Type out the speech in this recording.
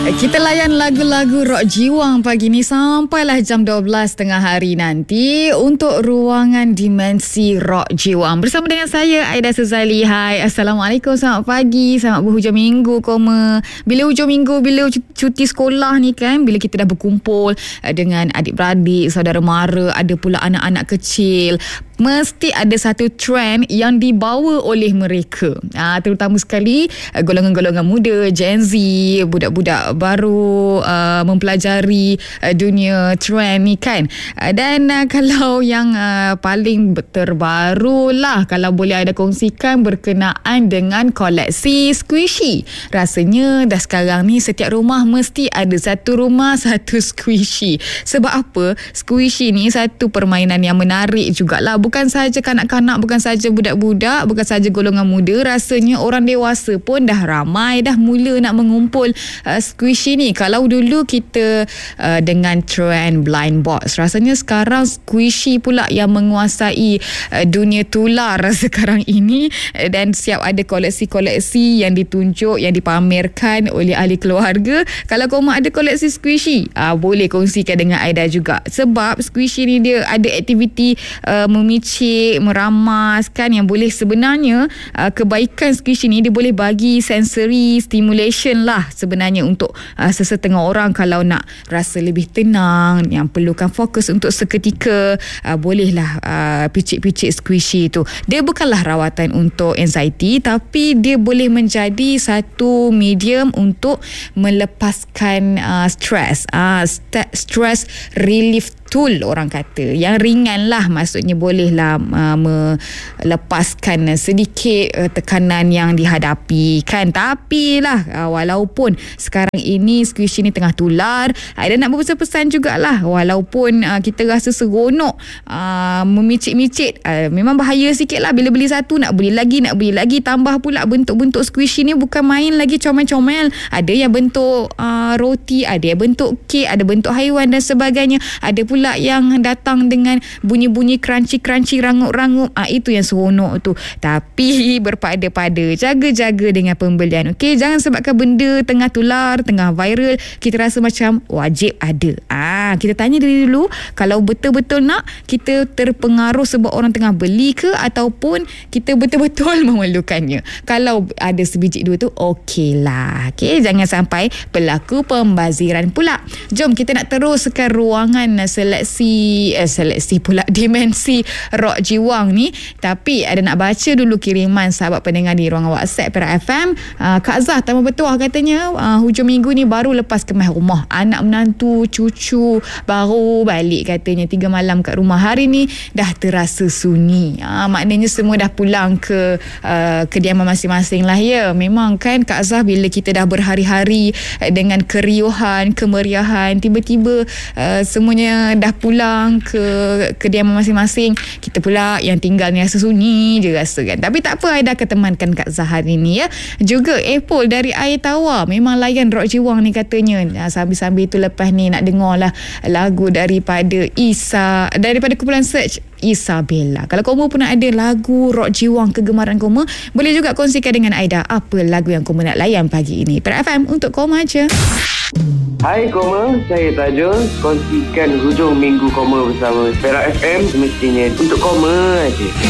Kita layan lagu-lagu rock jiwang pagi ni sampailah jam 12 tengah hari nanti untuk ruangan dimensi rock jiwang. Bersama dengan saya, Aida Suzali. Hai, Assalamualaikum, selamat pagi, selamat berhujung minggu, Bila hujung minggu, bila cuti sekolah ni kan, bila kita dah berkumpul dengan adik-beradik, saudara mara, ada pula anak-anak kecil, mesti ada satu trend yang dibawa oleh mereka. Terutama sekali golongan-golongan muda, Gen Z, budak-budak baru mempelajari dunia trend ni kan. Dan kalau yang paling terbaru lah, kalau boleh ada kongsikan berkenaan dengan koleksi squishy. Rasanya dah sekarang ni setiap rumah mesti ada satu rumah satu squishy. Sebab apa? Squishy ni satu permainan yang menarik jugalah. Bukan sahaja kanak-kanak, bukan sahaja budak-budak, bukan sahaja golongan muda, rasanya orang dewasa pun dah ramai dah mula nak mengumpul squishy ni. Kalau dulu kita dengan trend blind box, rasanya sekarang squishy pula yang menguasai dunia tular sekarang ini, dan siap ada koleksi-koleksi yang ditunjuk, yang dipamerkan oleh ahli keluarga. Kalau korang ada koleksi squishy, boleh kongsikan dengan Aida juga, sebab squishy ni dia ada aktiviti memicik, meramas kan, yang boleh sebenarnya kebaikan squishy ni dia boleh bagi sensory stimulation lah sebenarnya untuk sesetengah orang kalau nak rasa lebih tenang, yang perlukan fokus untuk seketika, bolehlah picit-picit squishy tu. Dia bukanlah rawatan untuk anxiety, tapi dia boleh menjadi satu medium untuk melepaskan stres, stress relief tool orang kata, yang ringan lah, maksudnya bolehlah melepaskan sedikit tekanan yang dihadapi kan. Tapi lah walaupun sekarang ini squishy ni tengah tular, ada nak berpesan-pesan jugalah, walaupun kita rasa seronok memicit-micit, memang bahaya sikit lah bila beli satu nak beli lagi, tambah pula bentuk-bentuk squishy ni bukan main lagi, comel-comel. Ada yang bentuk roti, ada yang bentuk kek, ada bentuk haiwan dan sebagainya, ada pula yang datang dengan bunyi-bunyi crunchy-crunchy, rangup-rangup. Itu yang seronok tu. Tapi berpada-pada, jaga-jaga dengan pembelian, okey? Jangan sebabkan benda tengah tular, tengah viral, kita rasa macam wajib ada. Kita tanya diri dulu, kalau betul-betul nak, kita terpengaruh sebab orang tengah beli ke, ataupun kita betul-betul memerlukannya. Kalau ada sebiji dua tu, okey lah. Okey, jangan sampai berlaku pembaziran pula. Jom kita nak teruskan ruangan seleksi pula dimensi rock jiwang ni. Tapi ada nak baca dulu kiriman sahabat pendengar di ruangan WhatsApp Perak FM. Kak Zah Taman Bertuah katanya hujung minggu ni baru lepas kemas rumah, anak menantu cucu baru balik katanya, 3 malam kat rumah. Hari ni dah terasa sunyi, maknanya semua dah pulang ke kediaman masing-masing lah ya. Memang kan Kak Zah, bila kita dah berhari-hari dengan keriuhan, kemeriahan, tiba-tiba semuanya dah pulang ke kediaman masing-masing, kita pula yang tinggal ni rasa sunyi je rasa kan. Tapi tak apa, Aida akan temankan Kak Zah hari ni ya. Juga Apple dari Air Tawar memang layan rock jiwang ni katanya. Sambil-sambil tu lepas ni nak dengar lah lagu daripada kumpulan Search, Isabella. Kalau korang pun nak ada lagu rock jiwang kegemaran korang, boleh juga kongsikan dengan Aida apa lagu yang korang nak layan pagi ini. Perak FM untuk korang aja. Hai Koma, saya Tajul. Kongsikan hujung minggu Koma bersama Perak FM, semestinya untuk Koma aja.